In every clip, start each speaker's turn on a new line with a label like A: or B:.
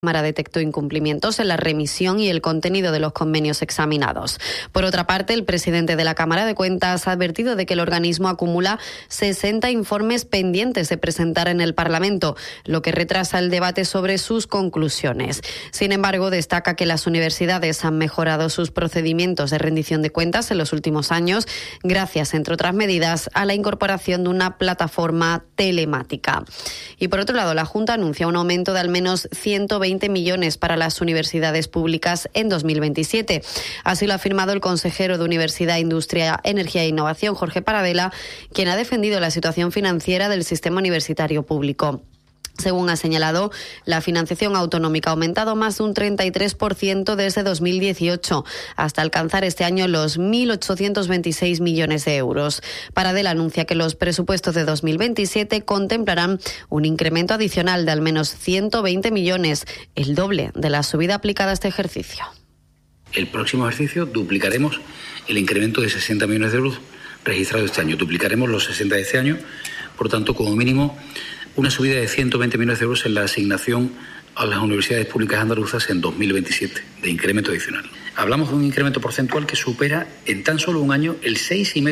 A: Cámara detectó incumplimientos en la remisión y el contenido de los convenios examinados. Por otra parte, el presidente de la Cámara de Cuentas ha advertido de que el organismo acumula 60 informes pendientes de presentar en el Parlamento, lo que retrasa el debate sobre sus conclusiones. Sin embargo, destaca que las universidades han mejorado sus procedimientos de rendición de cuentas en los últimos años, gracias, entre otras medidas, a la incorporación de una plataforma telemática. Y por otro lado, la Junta anuncia un aumento de al menos 120 millones para las universidades públicas en 2027. Así lo ha afirmado el consejero de Universidad, Industria, Energía e Innovación, Jorge Paradela, quien ha defendido la situación financiera del sistema universitario público. Según ha señalado, la financiación autonómica ha aumentado más de un 33% desde 2018, hasta alcanzar este año los 1.826 millones de euros. Paradela anuncia que los presupuestos de 2027 contemplarán un incremento adicional de al menos 120 millones, el doble de la subida aplicada a este ejercicio.
B: El próximo ejercicio duplicaremos el incremento de 60 millones de euros registrado este año. Duplicaremos los 60 de este año, por tanto, como mínimo, una subida de 120 millones de euros en la asignación a las universidades públicas andaluzas en 2027, de incremento adicional. Hablamos de un incremento porcentual que supera en tan solo un año el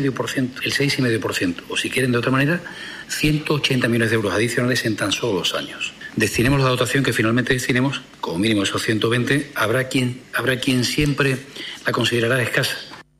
B: 6,5%, o si quieren de otra manera, 180 millones de euros adicionales en tan solo 2 años. Destinemos la dotación que finalmente destinemos, como mínimo esos 120, habrá quien siempre la considerará escasa.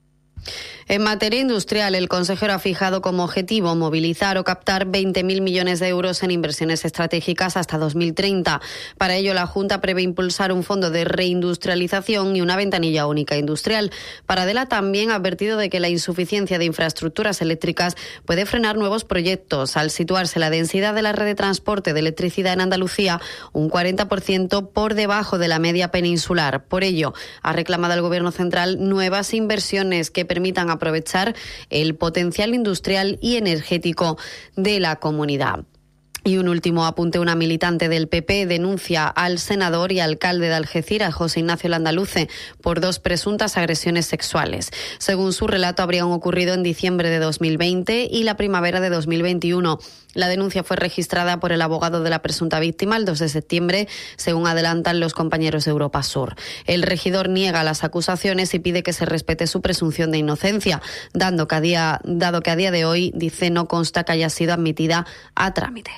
A: En materia industrial, el consejero ha fijado como objetivo movilizar o captar 20.000 millones de euros en inversiones estratégicas hasta 2030. Para ello, la Junta prevé impulsar un fondo de reindustrialización y una ventanilla única industrial. Paradela también ha advertido de que la insuficiencia de infraestructuras eléctricas puede frenar nuevos proyectos, al situarse la densidad de la red de transporte de electricidad en Andalucía un 40% por debajo de la media peninsular. Por ello, ha reclamado al Gobierno central nuevas inversiones que permitan aprovechar el potencial industrial y energético de la comunidad. Y un último apunte, una militante del PP denuncia al senador y alcalde de Algeciras, José Ignacio Landaluce, por 2 presuntas agresiones sexuales. Según su relato, habrían ocurrido en diciembre de 2020 y la primavera de 2021. La denuncia fue registrada por el abogado de la presunta víctima el 2 de septiembre, según adelantan los compañeros de Europa Sur. El regidor niega las acusaciones y pide que se respete su presunción de inocencia, dado que a día de hoy, dice, no consta que haya sido admitida a trámite.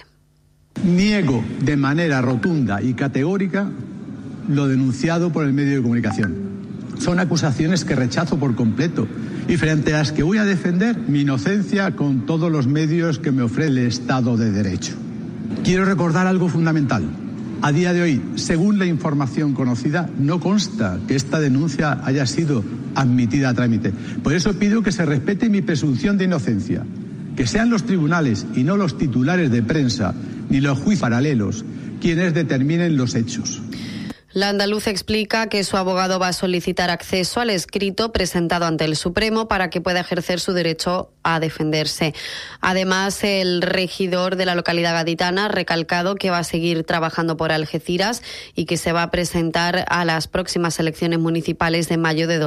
C: Niego de manera rotunda y categórica lo denunciado por el medio de comunicación. Son acusaciones que rechazo por completo y frente a las que voy a defender mi inocencia con todos los medios que me ofrece el Estado de Derecho. Quiero recordar algo fundamental. A día de hoy, según la información conocida, no consta que esta denuncia haya sido admitida a trámite. Por eso pido que se respete mi presunción de inocencia. Que sean los tribunales y no los titulares de prensa ni los juicios paralelos quienes determinen los hechos.
A: Landaluce explica que su abogado va a solicitar acceso al escrito presentado ante el Supremo para que pueda ejercer su derecho a defenderse. Además, el regidor de la localidad gaditana ha recalcado que va a seguir trabajando por Algeciras y que se va a presentar a las próximas elecciones municipales de mayo de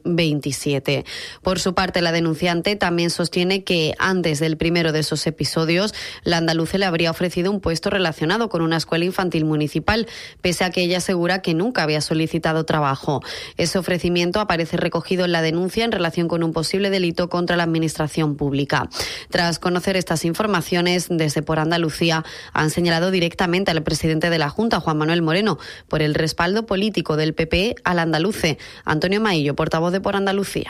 A: 2027. Por su parte, la denunciante también sostiene que antes del primero de esos episodios, Landaluce le habría ofrecido un puesto relacionado con una escuela infantil municipal, pese a que ella asegura que nunca había solicitado trabajo. Ese ofrecimiento aparece recogido en la denuncia en relación con un posible delito contra la administración pública. Tras conocer estas informaciones, desde Por Andalucía han señalado directamente al presidente de la Junta, Juan Manuel Moreno, por el respaldo político del PP al andaluce. Antonio Maillo, portavoz de Por Andalucía.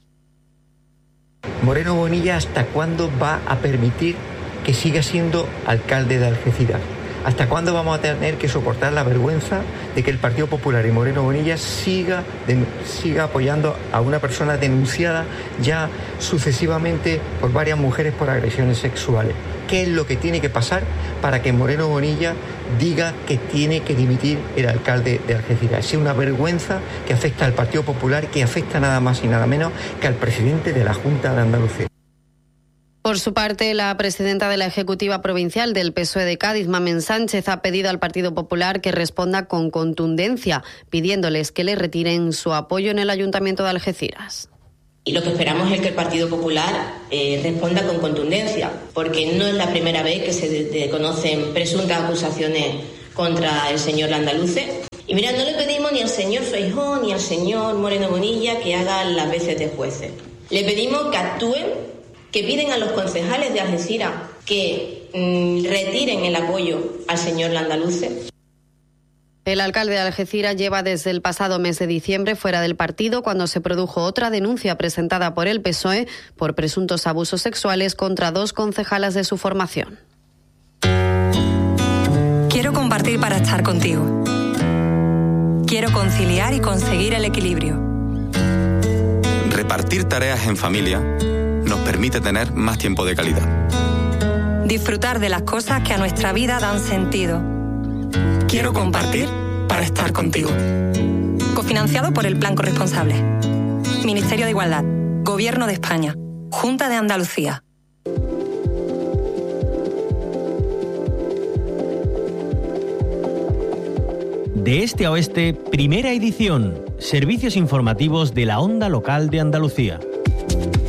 D: Moreno Bonilla, ¿hasta cuándo va a permitir que siga siendo alcalde de Algeciras? ¿Hasta cuándo vamos a tener que soportar la vergüenza de que el Partido Popular y Moreno Bonilla siga apoyando a una persona denunciada ya sucesivamente por varias mujeres por agresiones sexuales? ¿Qué es lo que tiene que pasar para que Moreno Bonilla diga que tiene que dimitir el alcalde de Algeciras? Es una vergüenza que afecta al Partido Popular, que afecta nada más y nada menos que al presidente de la Junta de Andalucía.
A: Por su parte, la presidenta de la Ejecutiva Provincial del PSOE de Cádiz, Mamen Sánchez, ha pedido al Partido Popular que responda con contundencia, pidiéndoles que le retiren su apoyo en el Ayuntamiento de Algeciras.
E: Y lo que esperamos es que el Partido Popular responda con contundencia, porque no es la primera vez que se conocen presuntas acusaciones contra el señor Landaluce. Y mira, no le pedimos ni al señor Feijóo ni al señor Moreno Bonilla que hagan las veces de jueces. Le pedimos que actúen, que piden a los concejales de Algeciras que retiren el apoyo al señor Landaluce.
A: El alcalde de Algeciras lleva desde el pasado mes de diciembre fuera del partido cuando se produjo otra denuncia presentada por el PSOE por presuntos abusos sexuales contra 2 concejalas de su formación.
F: Quiero compartir para estar contigo. Quiero conciliar y conseguir el equilibrio.
G: Repartir tareas en familia nos permite tener más tiempo de calidad.
F: Disfrutar de las cosas que a nuestra vida dan sentido. Quiero compartir para estar contigo. Cofinanciado por el Plan Corresponsable. Ministerio de Igualdad. Gobierno de España. Junta de Andalucía.
H: De este a oeste, primera edición. Servicios informativos de la onda local de Andalucía.